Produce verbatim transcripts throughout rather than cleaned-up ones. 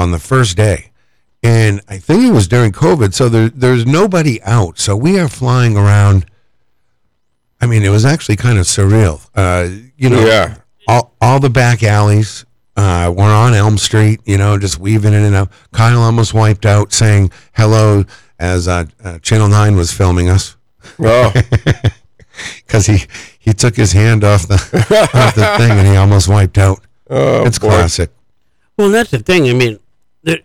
on the first day. And I think it was during COVID, so there, there's nobody out. So we are flying around. I mean, it was actually kind of surreal. Uh, you know, yeah. all, all the back alleys. Uh, we're on Elm Street, you know, just weaving in and out. Kyle almost wiped out saying hello as uh, uh, Channel nine was filming us. Oh. Because he, he took his hand off the off the thing and he almost wiped out. Oh, it's boy. classic. Well, that's the thing. I mean, there,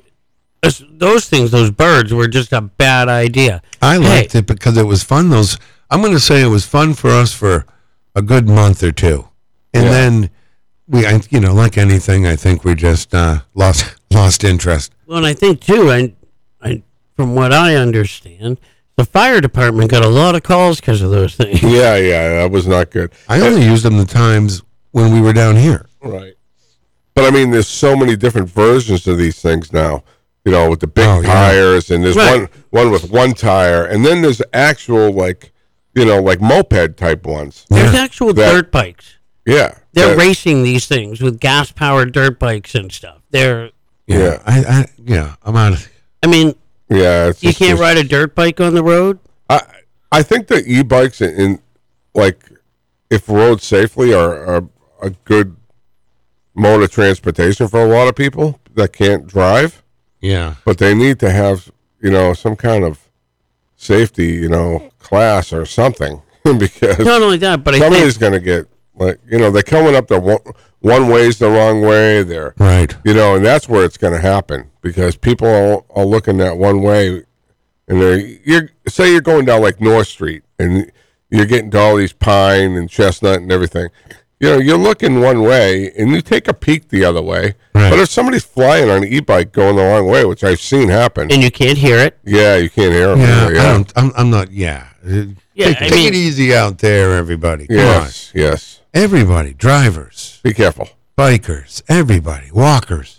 those things, those birds, were just a bad idea. I liked hey. it because it was fun. Those I'm going to say it was fun for us for a good month or two, and yeah. then we, I, you know, like anything, I think we just uh, lost lost interest. Well, and I think too, I, I, from what I understand, the fire department got a lot of calls because of those things. Yeah, yeah, that was not good. I only used them the times when we were down here. Right. But I mean, there's so many different versions of these things now. You know, with the big oh, yeah. tires, and there's right. one one with one tire, and then there's actual like, you know, like moped type ones. There's Yeah. actual That- dirt bikes. Yeah, They're that- racing these things with gas-powered dirt bikes and stuff. They're, Yeah, Yeah. I, I, yeah, I'm out of. I mean, Yeah, it's you just- can't it's- ride a dirt bike on the road. I I think the e-bikes in, in like if rode safely are, are a good mode of transportation for a lot of people that can't drive. Yeah, But they need to have, you know, some kind of safety, you know, class or something because Not only that, but I somebody's think going to get like, you know, they're coming up the one, one way's the wrong way. They're, right. you know, and that's where it's going to happen because people are, are looking at one way, and they're you're say you're going down like North Street and you're getting to all these pine and chestnut and everything. You know, you're looking one way and you take a peek the other way. Right. But if somebody's flying on an e-bike going the wrong way, which I've seen happen, and you can't hear it. yeah, you can't hear them. Yeah, really, I don't. I'm, I'm not. Yeah. Yeah, take, I take mean- it easy out there, everybody. Come Yes, yes. on, everybody, drivers, Be careful. bikers, everybody, walkers.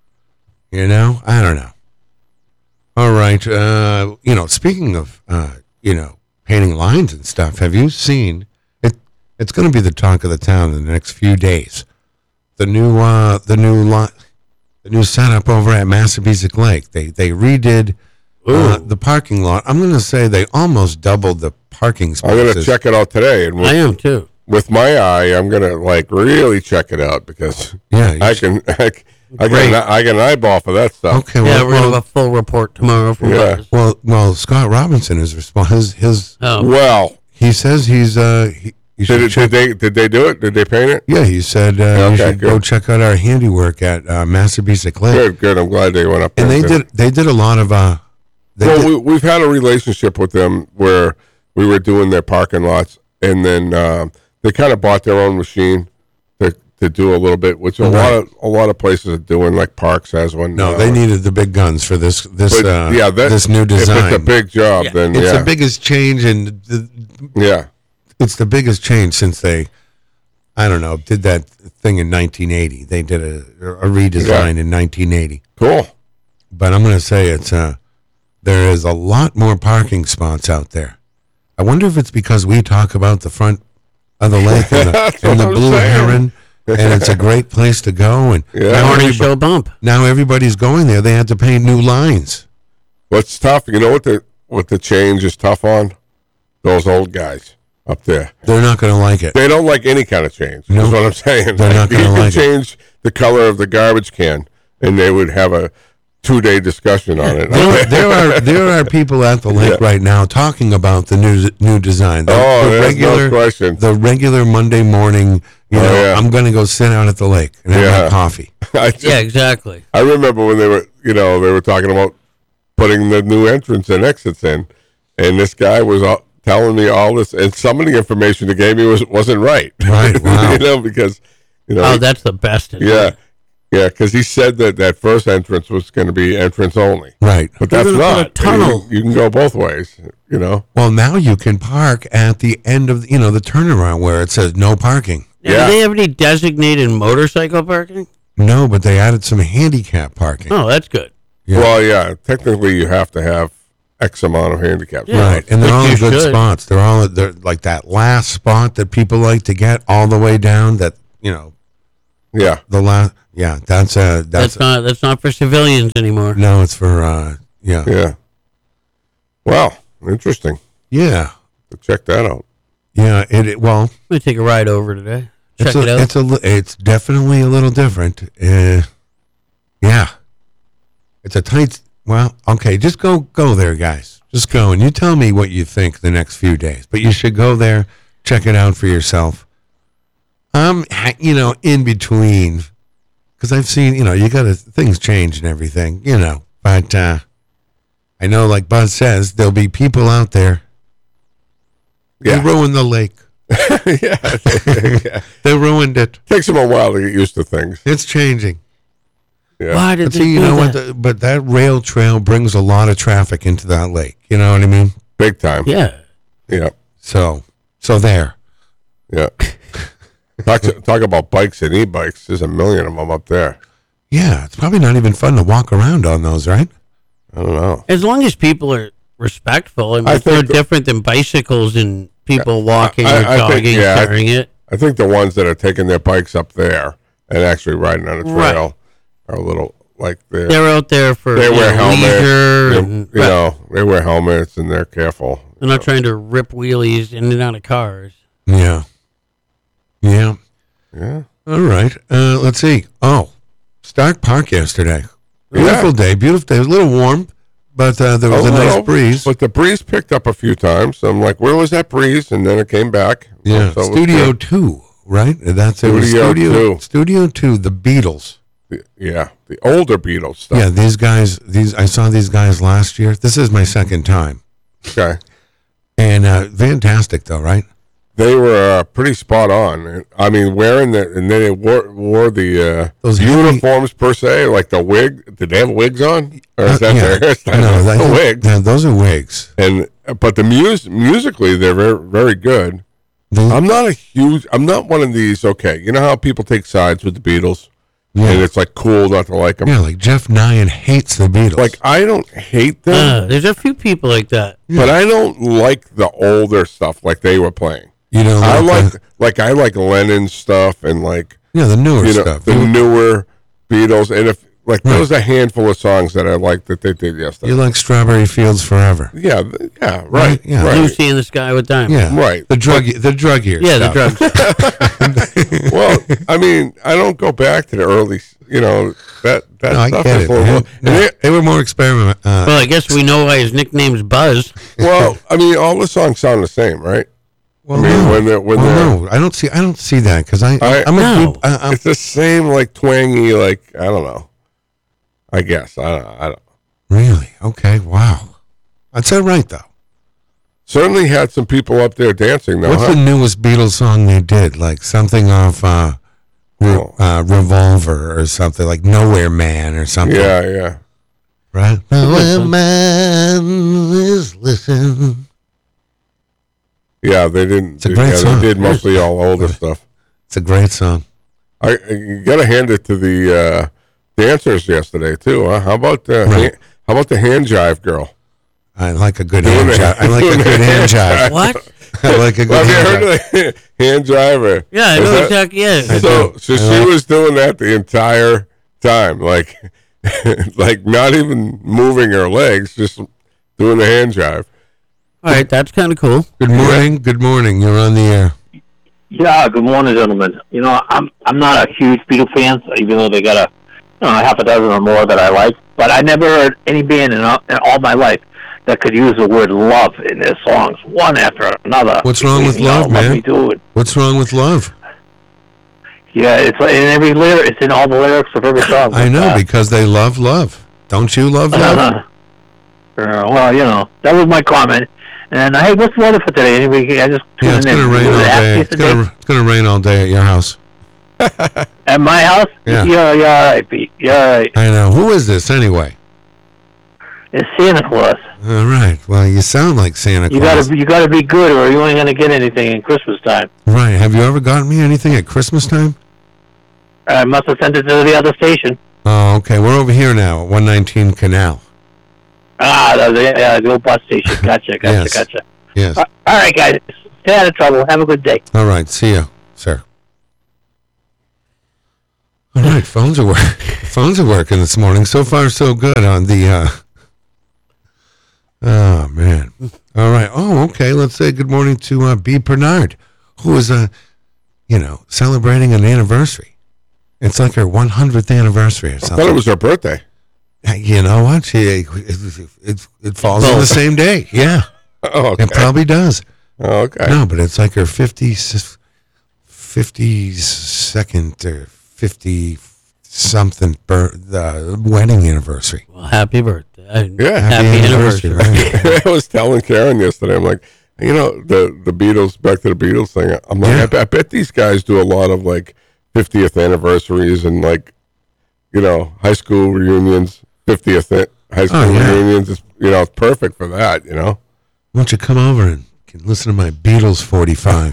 You know, I don't know. All right, uh, you know, speaking of, uh, you know, painting lines and stuff, have you seen it? It's going to be the talk of the town in the next few days. The new, uh, the new lot, the new setup over at Massapequa Lake. They they redid uh, the parking lot. I'm going to say they almost doubled the parking I'm spaces. going to check it out today, and I with, am too. with my eye, I'm going to like really check it out because Yeah, you I should- can I, can- I Great. get an, I get an eyeball for that stuff. Okay, Yeah, well, we're gonna well, have a full report tomorrow from Yeah. us. well, well, Scott Robinson is respond. His, his Oh, Well, he says he's uh he, you should did, it, check. did they did they do it? Did they paint it? Yeah, he said uh, Okay, you should go good. check out our handiwork at uh, Massapequa Lake. Good, good. I'm glad they went up there. And they Good. did they did a lot of uh. They Well, did, we, we've had a relationship with them where we were doing their parking lots, and then um, they kind of bought their own machine to to do a little bit, which a lot Right. of a lot of places are doing. Like Parks has one. no, uh, they needed the big guns for this this but, uh, yeah, that, this new If design. it's a big job, Yeah. then It's yeah, the biggest change in the, yeah. it's the biggest change since they, I don't know, did that thing in nineteen eighty. They did a, a redesign Yeah. in nineteen eighty. Cool. But I'm going to say it's uh, there is a lot more parking spots out there. I wonder if it's because we talk about the front of the lake and the, That's and the what I'm blue saying. heron, and it's a great place to go. And Yeah. now, morning everybody- show bump. now everybody's going there. They had to paint new lines. What's tough? You know what the what the change is tough on? Those old guys up there. They're not going to like it. They don't like any kind of change. No. That's what I'm saying. They're not you gonna could like it. change the color of the garbage can, and they would have a two-day discussion on it. There, there are there are people at the lake Yeah. right now talking about the new new design. The, Oh, the there's regular no question. the regular Monday morning. You Oh, know, yeah. I'm going to go sit out at the lake and have Yeah. my coffee. I, just, Yeah, exactly. I remember when they were, you know, they were talking about putting the new entrance and exits in, and this guy was all, telling me all this, and some of the information they gave me was wasn't right. Right, wow. you know, because you know, Oh, that's the best. yeah, yeah, because he said that that first entrance was going to be entrance only. Right. But They're that's gonna not. put a tunnel. You, you can go both ways, you know. Well, now you can park at the end of you know the turnaround where it says no parking. Now, Yeah. Do they have any designated motorcycle parking? No, but they added some handicap parking. Oh, that's good. Yeah. Well, yeah, technically you have to have X amount of handicaps. Yeah. Right, and they're Which all in you good should. spots. They're all they're like that last spot that people like to get all the way down. That you know, Yeah. The last, yeah, that's uh, that's, That's not that's not for civilians anymore. no, it's for uh, yeah, Yeah. Wow. Interesting. yeah, Check that out. yeah. It, it well, I'm gonna take a ride over today. Check it's it a, out. it's a, li- it's definitely a little different. Uh, yeah, it's a tight. Well, okay, just go go there, guys. Just go and you tell me what you think the next few days. But you should go there, check it out for yourself. Um, you know, in between, because I've seen, you know, you got to things change and everything, you know. But uh, I know, like Buzz says, there'll be people out there. Yeah. They ruined the lake. yeah. yeah. They ruined it. Takes them a while to get used to things. It's changing. Yeah. Why did But they see, you do know that? what? The, but that rail trail brings a lot of traffic into that lake. You know what I mean? Big time. Yeah. Yeah. So, so there. Yeah. talk, to, talk about bikes and e-bikes. There's a million of them up there. Yeah, it's probably not even fun to walk around on those, right? I don't know. As long as people are respectful, I mean, I it's no think the- different than bicycles and people walking I- or I think- jogging, yeah, I- carrying it. I think the ones that are taking their bikes up there and actually riding on a trail Right. are a little like they're, They're out there for they you wear know, helmets. leisure, they- and you right. know, they wear helmets and they're careful. they're not trying to rip wheelies in and out of cars. Yeah. Yeah. Yeah. All right. Uh, let's see. Oh, Stark Park yesterday. Beautiful Yeah. day. Beautiful day. It was a little warm, but uh, there was a nice little, breeze. But the breeze picked up a few times. So I'm like, where was that breeze? And then it came back. Yeah. So it was Studio good. Two, right? That's it. was Studio Studio Two. Studio Two. The Beatles. The- yeah. The older Beatles stuff. Yeah. These guys. These I saw these guys last year. This is my second time, Okay. and uh, fantastic though, right? They were uh, pretty spot on. I mean, wearing the and then they wore, wore the uh, Those heavy- uniforms per se, like the wig. Did they have wigs on? Or is Uh, that yeah. their hairstyle? No, the that- wigs. yeah, those are wigs. And but the mus musically, they're very very good. The- I'm not a huge. I'm not one of these. Okay, you know how people take sides with the Beatles, Yeah. and it's like cool not to like them. Yeah, like Jeff Nyan hates the Beatles. Like I don't hate them, Uh, there's a few people like that. but I don't like the older stuff like they were playing. you know, I like, like the, like I like Lennon stuff and like yeah, the newer you know stuff. the You- newer Beatles, and if like Right. there's a handful of songs that I like that they did yesterday. You like Strawberry Fields Forever. yeah, th- yeah, right, Right, yeah. right. Lucy in the Sky with Diamonds. Yeah. Right. The drug the drug year. Yeah, the stuff. drugs. Well, I mean, I don't go back to the early, you know, that that No, I stuff get is it. a little. man. and No, it- they were more experiment. Uh, Well, I guess we know why his nickname's Buzz. well, I mean, all the songs sound the same, right? well, I mean, no. when they're when Well, they're, no, I don't see. I don't see that because I, I- I'm a No. group. I, I'm, it's the same, like twangy, like I don't know. I guess I don't. I don't. really okay. Wow, that's all right though. Certainly had some people up there dancing though. What's Huh? the newest Beatles song they did? Like something off uh, Re- Oh. uh, Revolver or something like Nowhere Man or something. Yeah, yeah. Right. Nowhere Man is listen. Yeah, they didn't. It's a great yeah, song. They did mostly all older stuff. It's a great song. I you gotta hand it to the uh, dancers yesterday too. Huh? How about the Right. how about the hand jive girl? I like a good Doing hand it. jive. I like a good hand jive. What? I like a good Well, have you hand heard jive. of the hand driver? Yeah, I Is know that- exactly. Yeah. So, do. so I she like- was doing that the entire time, like, like not even moving her legs, just doing the hand drive. All right, that's kind of cool. Good morning. Good morning. You're on the air. Yeah, good morning, gentlemen. You know, I'm I'm not a huge Beatle fan, even though they got a you know, half a dozen or more that I like. But I never heard any band in all, in all my life that could use the word love in their songs, one after another. What's wrong with You know, love, Let man? Me do it. What's wrong with love? Yeah, it's like in every lyric. It's in all the lyrics of every song. I know Uh, because they love love. Don't you love love? uh, well, you know, that was my comment. And hey, what's the weather for today? Anyway, I just Yeah, it's tuned gonna in. rain Was all it half day. It's yesterday? gonna it's gonna rain all day at your house. At my house? Yeah. Yeah, yeah, all right, Pete. Yeah, all right. I know. Who is this anyway? It's Santa Claus. All right. Well, you sound like Santa You Claus. gotta, you gotta be good, or you ain't gonna get anything in Christmas time. Right. Have you ever gotten me anything at Christmas time? I must have sent it to the other station. Oh, okay. We're over here now at one nineteen Canal. Ah, the, the, uh, the old bus station. Gotcha, gotcha, Yes. gotcha. Yes. Uh, all right, guys. Stay out of trouble. Have a good day. All right. See you, sir. All right, phones are work- phones are working this morning. So far, so good on the. Uh, oh man! All right. Oh, okay. Let's say good morning to uh, B. Bernard, who is uh, you know, celebrating an anniversary. It's like her one hundredth anniversary or I something. thought it was her birthday. You know what? She it, it, it, it falls on the Both. same day. Yeah, Oh, okay. it probably does. Oh, okay. No, but it's like her fifty, fifty-second or fifty something bir- uh, wedding anniversary. Well, happy birthday. Yeah. Happy, anniversary. right? I was telling Karen yesterday. I'm like, you know, the the Beatles. Back to the Beatles thing. I'm like, Yeah. I, bet- I bet these guys do a lot of like fiftieth anniversaries and like, you know, high school reunions. fiftieth high school Oh, yeah. reunions. Is, you know, it's perfect for that. You know. Why don't you come over and can listen to my Beatles forty-five?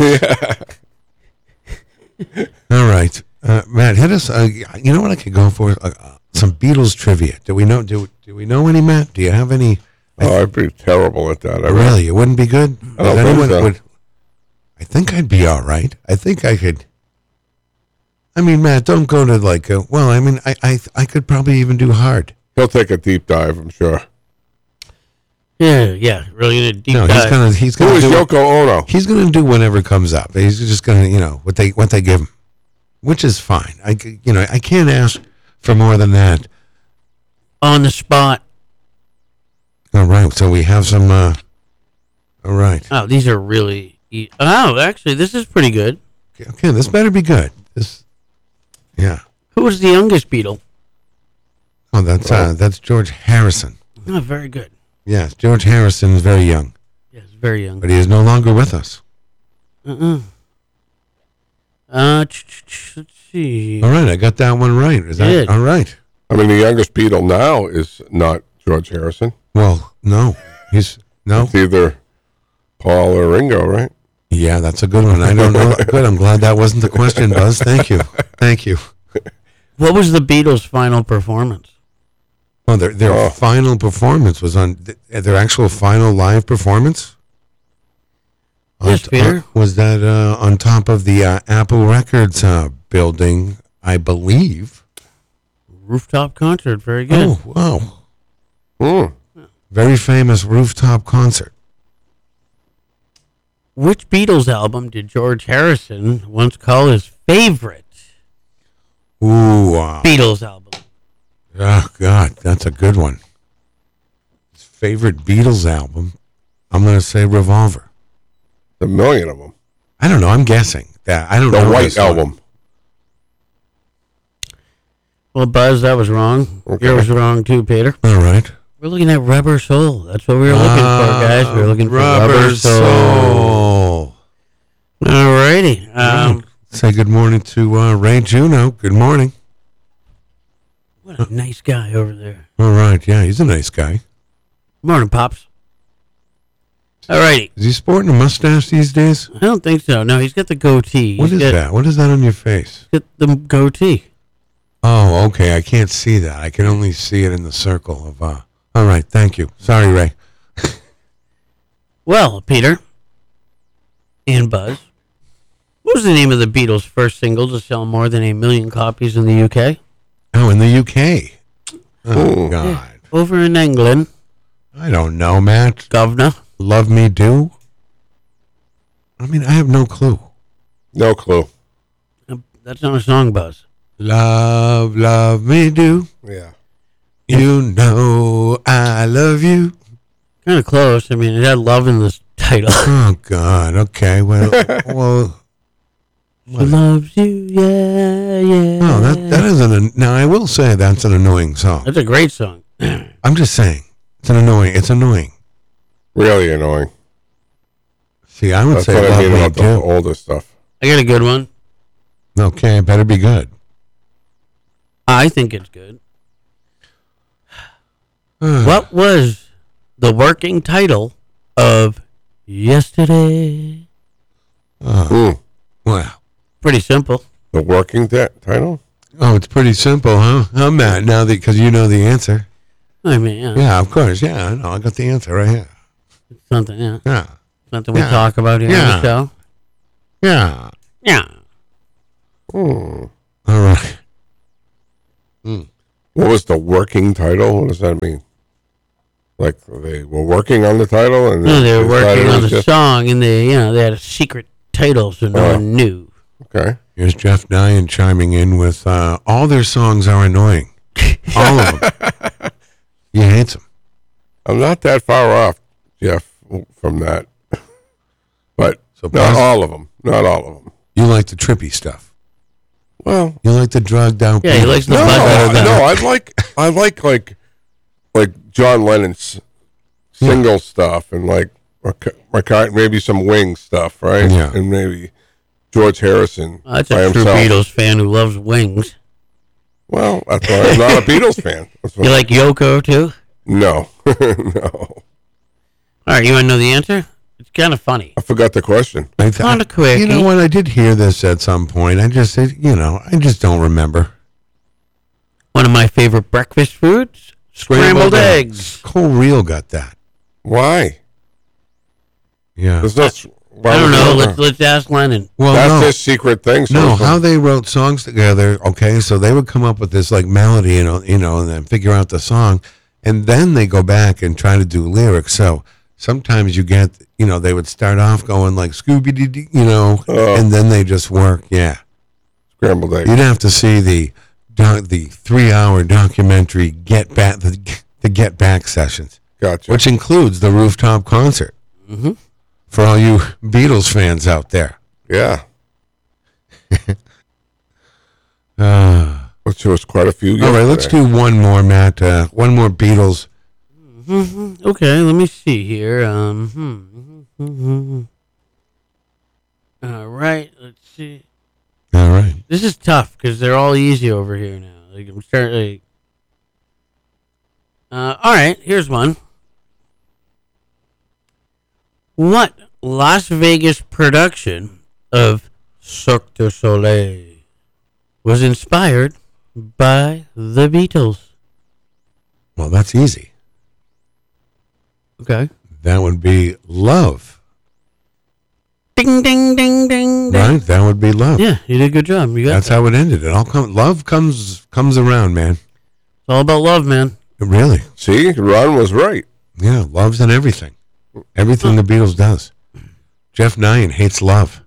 All right, uh, Matt, hit us. Uh, you know what I could go for? Uh, uh, some Beatles trivia. Do we know? Do do we know any, Matt? Do you have any? Oh, I'd be terrible at that. I Really, it wouldn't be good. I don't think so. would? I think I'd be all right. I think I could. I mean, Matt, don't go to like. A, well, I mean, I, I I could probably even do hard. He'll take a deep dive. I'm sure. Yeah, yeah. Really in a deep No, he's dive. gonna he's Who gonna is do. Yoko Ono? He's gonna do whatever comes up. He's just gonna, you know, what they what they give him, which is fine. I c- you know I can't ask for more than that. On the spot. All right, so we have some. Uh, all right, Oh, these are really. E- oh, actually, this is pretty good. okay, okay, this better be good. This, yeah. Who was the youngest Beatle? Oh, that's uh, that's George Harrison. Oh, very good. Yes, George Harrison is very young, Yes, very young. but he is no longer with us. Uh-uh. Uh, ch- ch- ch- let's see. All right, I got that one right. Is that Good. all right? I mean, the youngest Beatle now is not George Harrison. Well, no, he's no. It's either Paul or Ringo, right? Yeah, that's a good one. I don't know. Good. I'm glad that wasn't the question, Buzz. Thank you. Thank you. What was the Beatles' final performance? Oh, their their Oh. final performance was on th- their actual final live performance. Yes, On- Peter. on- was that uh, on top of the uh, Apple Records uh, building? I believe. Rooftop concert. Very good. Oh, wow! Hmm. Very famous rooftop concert. Which Beatles album did George Harrison once call his favorite Ooh, uh, Beatles album? oh God, that's a good one. His favorite Beatles album? I'm going to say Revolver. A million of them. I don't know. I'm guessing that. I don't The know. White this one. Album. Well, Buzz, that was wrong. Okay. Yours was wrong too, Peter. All right. We're looking at Rubber Soul. That's what we were looking for, guys. We were looking for Rubber, Rubber Soul. Soul. Alrighty. Um, Say good morning to uh, Ray Juno. Good morning. what a nice guy over there. All right. Yeah, he's a nice guy. Morning, Pops. Alrighty. Is he sporting a mustache these days? I don't think so. No, he's got the goatee. What He's is got, that? What is that on your face? Got the goatee. Oh, okay. I can't see that. I can only see it in the circle of. Uh, all right. Thank you. Sorry, Ray. Well, Peter and Buzz, what was the name of the Beatles' first single to sell more than a million copies in the U K? Oh, in the U K. Oh Ooh. God. Over in England, I don't know, Matt. Governor. Love Me Do. I mean, I have no clue. No clue. Uh, That's not a song, Buzz. Love, love me do. Yeah. You know I love you. Kind of close. I mean, it had love in the title. Oh God. Okay. Well. well. She loves you, yeah, yeah. Oh, that that is an. Now I will say that's an annoying song. That's a great song. I'm just saying it's an annoying. It's annoying. Really annoying. See, I would That's say what I love mean me about the do. older stuff. I got a good one. Okay, it better be good. I think it's good. What was the working title of Yesterday? Hmm. Wow. Pretty simple. The working ti- title? Oh, it's pretty simple, huh? I'm Matt now that because you know the answer. I mean, yeah, Yeah, of course. Yeah, I know. I got the answer right here. it's something, yeah, Yeah. something we Yeah. talk about here on Yeah. the show. Yeah. Yeah. Hmm. All right. What was the working title? What does that mean? Like they were working on the title, and No, they were decided working it on was the just- song, and they, you know, they had a secret title, so no Oh. one knew. Okay. Here's Jeff Nyan chiming in with uh, all their songs are annoying. All of them. He hates them. I'm not that far off, Jeff, from that. But So not Buzz- all of them. Not all of them. You like the trippy stuff. Well, You like the drugged out. Yeah, he people. likes the no, buzz. no, I like I like like like John Lennon's single stuff and like McCart- maybe some Wing stuff, right? Yeah. And maybe George Harrison Oh, that's by a true himself. Beatles fan who loves Wings. Well, that's why I'm not a Beatles fan. That's what- You like Yoko too? no, no. All right, you want to know the answer? It's kind of funny. I forgot the question. I th- Kinda quick, You know eh? what? I did hear this at some point. I just, it, you know, I just don't remember. One of my favorite breakfast foods: scrambled, eggs. Cole Real got that. Why? Yeah. There's no, why I don't would know. you- Let's let's ask Lennon. Well, That's no. his secret thing. So No, it's- how they wrote songs together. Okay, so they would come up with this like melody, you know, you know, and then figure out the song, and then they go back and try to do lyrics. So sometimes you get, you know, they would start off going like Scooby Doo, Doo, you know, Oh. and then they just work. Yeah, scrambled eggs. you'd have to see the doc, the three hour documentary Get Back the the Get Back sessions, Gotcha. which includes the rooftop concert Mm-hmm. for all you Beatles fans out there. Yeah. Uh, Which was quite a few. all right, let's yesterday. do one more, Matt. Uh, one more Beatles. Okay, let me see here. Um, hmm, hmm, hmm. All right, let's see. All right. This is tough because they're all easy over here now. Like I'm starting. Like, uh, all right, here's one. What Las Vegas production of Cirque du Soleil was inspired by the Beatles? Well, that's easy. Okay. That would be Love, Ding ding ding ding. ding. right? That would be Love. Yeah, you did a good job. You got That's that. how it ended. It all come. Love comes comes around, man. It's all about love, man. Really? See, Ron was right. Yeah, love's in everything. Everything the Beatles does. Jeff Nyan hates love.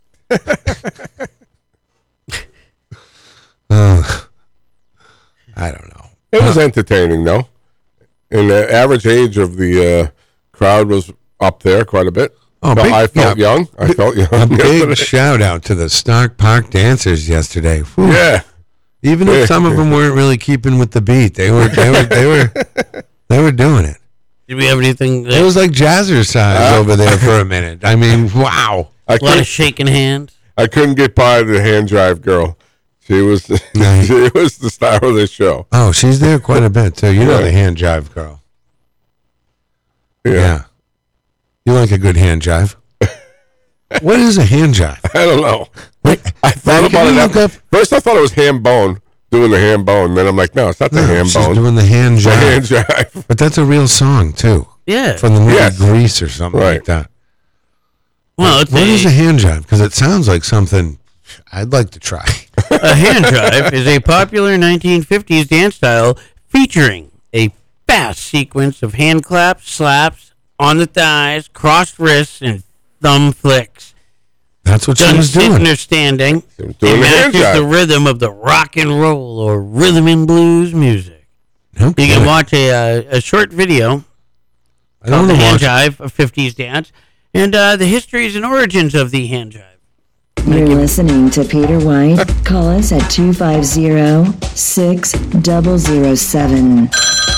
uh, I don't know. It was entertaining, though. And the average age of the uh, crowd was up there quite a bit. Oh, But big- I felt yeah. young. I felt young. A big yesterday. shout out to the Stark Park dancers yesterday. Whew. Yeah. Even if some of them weren't really keeping with the beat, they were they were they were they were doing it. Did we have anything? It was like jazzercise over there for a minute. I mean, wow. I a lot of couldn't, shaking hands. I couldn't get by the hand drive girl. She was Nice. she was the star of the show. Oh, she's there quite a bit too. You know Yeah. the hand jive girl. Yeah. Yeah. You like a good hand jive. What is a hand jive? I don't know. Like, I thought like, about if it. you At, look up- first, I thought it was ham bone, doing the ham bone. Then I'm like, no, it's not the No, ham she's bone. doing the hand It's the hand jive. jive. But that's a real song too. Yeah. From the movie Yes. Grease or something Right. like that. well, it's What a, is a hand jive? Because it sounds like something I'd like to try. a hand drive is a popular nineteen fifties dance style featuring a fast sequence of hand claps, slaps on the thighs, crossed wrists, and thumb flicks. That's what she Done was sitting doing. or standing. She was It doing the hand matches the jive. rhythm of the rock and roll or rhythm and blues music. No You kidding. can watch a uh, a short video I don't called want the to hand watch. jive, a fifties dance, and uh, the histories and origins of the hand jive. You're listening to Peter White. Call us at two five zero, six zero zero seven.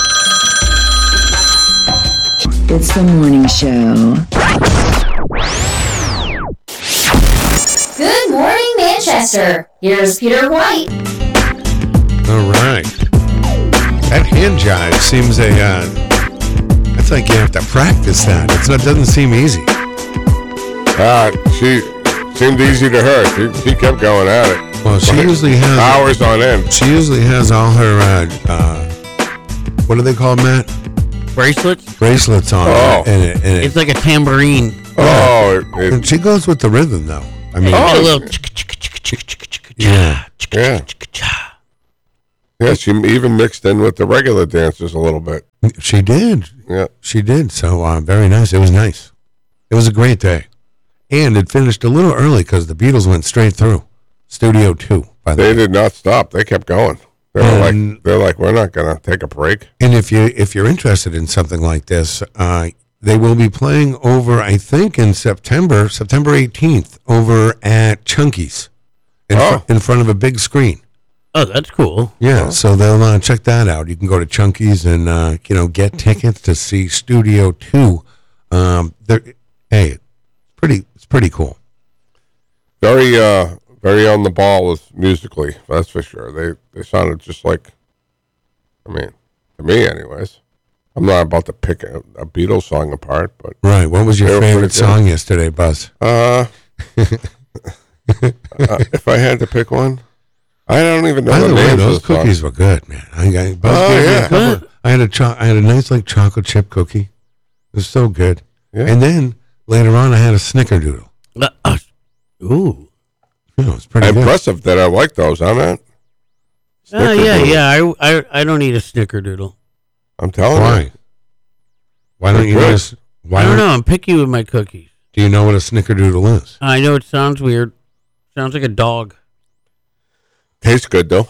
It's the morning show. Good morning, Manchester. Here's Peter White. All right. That hand jive seems a. Uh, that's like you have to practice that. It's not, doesn't seem easy. Ah, she seemed easy to her. She, she kept going at it. Well, she Like, usually has. hours on end. She usually has all her. Uh, uh, what do they call them, Matt? Bracelets. Bracelets on. Oh. And it, and it, It's like a tambourine. Oh, it, it, and she goes with the rhythm, though. I mean, Get a Oh. little. yeah. yeah. Yeah, she even mixed in with the regular dancers a little bit. She did. Yeah. She did. So uh, very nice. It was nice. It was a great day. And it finished a little early because the Beatles went straight through. Studio two, by the They way. did not stop. They kept going. They were And- like, they're like, we're not going to take a break. And if you if you're interested in something like this, uh, they will be playing over, I think, in September, September eighteenth, over at Chunky's, in, fr- Oh. in front of a big screen. Oh, that's cool. Yeah, so they'll uh, check that out. You can go to Chunky's and uh, you know get tickets to see Studio Two. Um, they're- hey, it's pretty it's pretty cool. Very, uh, very on the ball with musically. That's for sure. They they sounded just like, I mean, to me, anyways. I'm not about to pick a, a Beatles song apart, but Right. What was They your were pretty favorite good. song yesterday, Buzz? uh, uh, if I had to pick one, I don't even know By the, the way, names those of the songs. cookies were good, man. I, I, Buzz Oh, gave me a yeah. couple- I had a cho- I had a nice like chocolate chip cookie. It was so good. Yeah. And then later on, I had a snickerdoodle. Uh, uh, ooh. You know, it's pretty good. Impressive that I like those, huh, man? Oh, yeah, Snickerdoodle. yeah. I, I, I don't eat a snickerdoodle. I'm telling you. Why? Why don't you Good. just? Why I don't don't? know. I'm picky with my cookies. Do you know what a snickerdoodle is? I know it sounds weird. Sounds like a dog. Tastes good, though.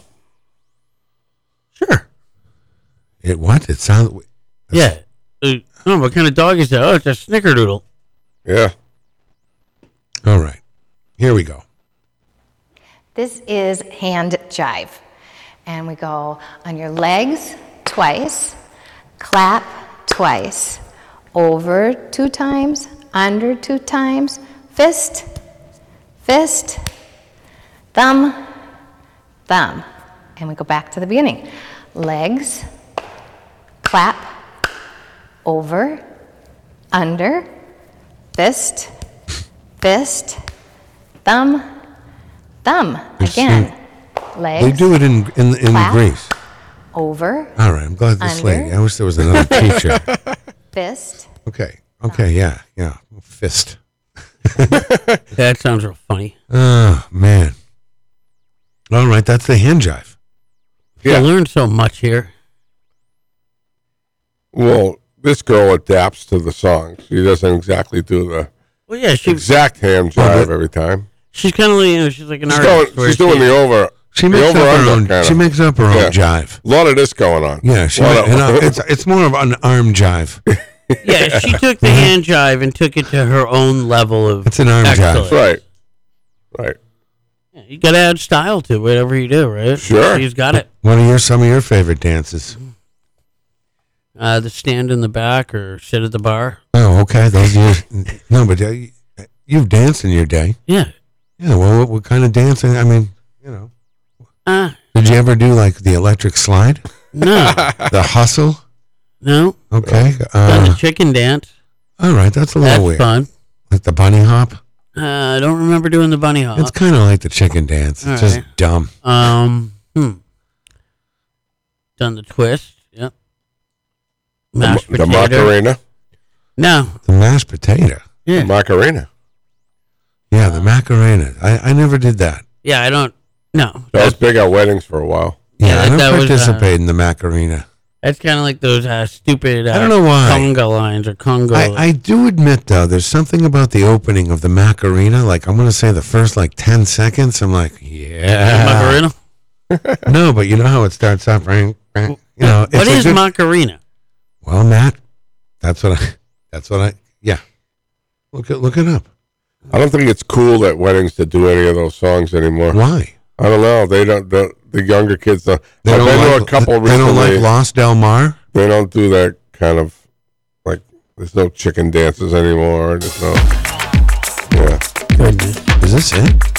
Sure. It what? It sounds. Yeah. Uh, oh, what kind of dog is that? Oh, it's a snickerdoodle. Yeah. All right. Here we go. This is hand jive. And we go on your legs twice, clap twice, over two times, under two times, fist, fist, thumb, thumb. And we go back to the beginning. Legs, clap, over, under, fist, fist, thumb, thumb. Again. Legs, They do it in in, in Clap. Greece. over, All right. I'm glad this Under. lady. I wish there was another teacher. fist. Okay. Okay. Yeah. Yeah. Fist. That sounds real funny. Oh man. All right. That's the hand jive. Yeah. I learned so much here. Well, this girl adapts to the song. She doesn't exactly do the Well, yeah, she, exact hand Well, jive but- every time. she's kind of like, you know, she's like an She's, artist. going, where she's she- doing the over. She the makes up her over-under own. kinda. She makes up her Yeah. own jive. A lot of this going on. Yeah. She. Lot ma- of- and, uh, it's it's more of an arm jive. Yeah, she took the hand jive and took it to her own level of It's an arm jive. excellence. Right. Right. Yeah, you got to add style to whatever you do, right? Sure. She's got it. What are your some of your favorite dances? Uh, the stand in the back or sit at the bar. Oh, okay. Those are your, no, but uh, you've danced in your day. Yeah. Yeah. Well, what, what kind of dancing? I mean, you know, Uh, did you ever do like the electric slide, no, the hustle? no. Okay. Done the Uh, chicken dance. all right. That's a little That's weird. fun. Like the bunny hop. Uh, I don't remember doing the bunny hop. It's kind of like the chicken dance. It's All just right. dumb. Um, hmm. Done the twist. Yep. The, Mashed the potato. Macarena. No. The mashed potato. The Yeah. Macarena. Yeah, the Macarena. I, I never did that. Yeah, I don't. No. That was big at weddings for a while. Yeah, Yeah, I don't that was, uh, participate in the Macarena. That's kind of like those uh, stupid. Uh, I don't know why. Conga lines or Congo. I, I do admit though, there's something about the opening of the Macarena. Like I'm gonna say the first like ten seconds. I'm like, yeah. Macarena. No, but you know how it starts off, right? You know, What it's a is good- Macarena? Well, Matt, that's what I. That's what I. Yeah. Look it. Look it up. I don't think it's cool at weddings to do any of those songs anymore. Why? I don't know. They don't. The, the younger kids. Don't, They I've don't been like. to a couple they don't recently. like Lost Del Mar. They don't do that kind of like. There's no chicken dances anymore. There's no. Yeah. Goodness. Is this it?